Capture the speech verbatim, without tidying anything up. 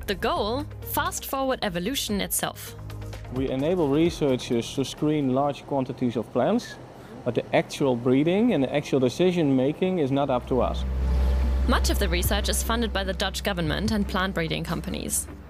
The goal? Fast-forward evolution itself. We enable researchers to screen large quantities of plants, but the actual breeding and the actual decision-making is not up to us. Much of the research is funded by the Dutch government and plant breeding companies.